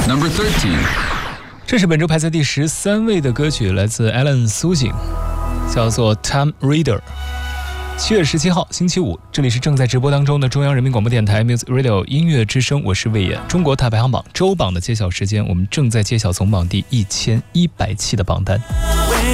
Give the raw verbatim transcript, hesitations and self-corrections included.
Number thirteen. 这是本周排在第十三位的歌曲，来自 Alan Susin， 叫做 Time Reader。七月十七号星期五，这里是正在直播当中的中央人民广播电台 Music Radio 音乐之声，我是魏延。中国大排行榜周榜的揭晓时间，我们正在揭晓总榜第一千一百期的榜单。